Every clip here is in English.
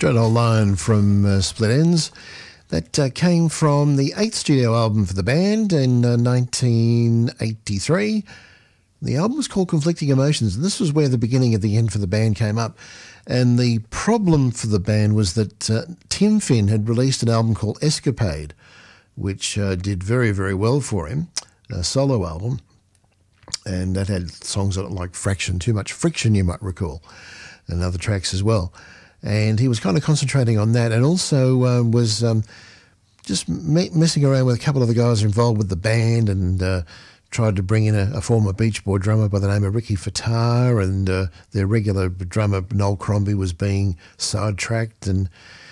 Straight Old Line from Split Enz. That came from the 8th studio album for the band in 1983. The album was called Conflicting Emotions, and this was where the beginning of the end for the band came up. And the problem for the band was that Tim Finn had released an album called Escapade, which did very, very well for him, a solo album. And that had songs on it like Fraction, Too Much Friction, you might recall, and other tracks as well. And he was kind of concentrating on that, and also was just messing around with a couple of the guys involved with the band, and tried to bring in a former Beach Boy drummer by the name of Ricky Fattar, and their regular drummer Noel Crombie was being sidetracked, and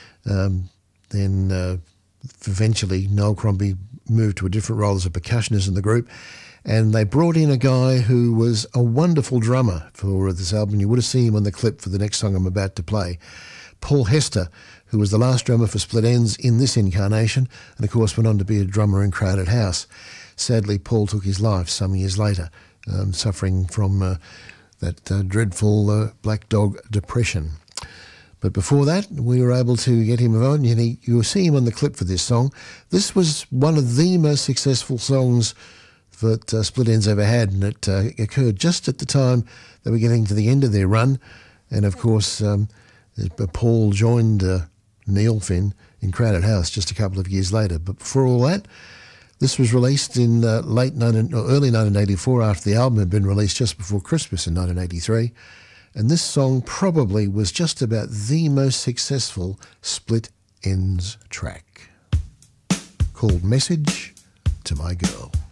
then eventually Noel Crombie moved to a different role as a percussionist in the group. And they brought in a guy who was a wonderful drummer for this album. You would have seen him on the clip for the next song I'm about to play. Paul Hester, who was the last drummer for Split Enz in this incarnation, and of course went on to be a drummer in Crowded House. Sadly, Paul took his life some years later, suffering from that dreadful Black Dog depression. But before that, we were able to get him on. You'll see him on the clip for this song. This was one of the most successful songs that Split Enz ever had, and it occurred just at the time they were getting to the end of their run. And of course, Paul joined Neil Finn in Crowded House just a couple of years later. But before all that, this was released in early 1984, after the album had been released just before Christmas in 1983. And this song probably was just about the most successful Split Enz track, called Message to My Girl.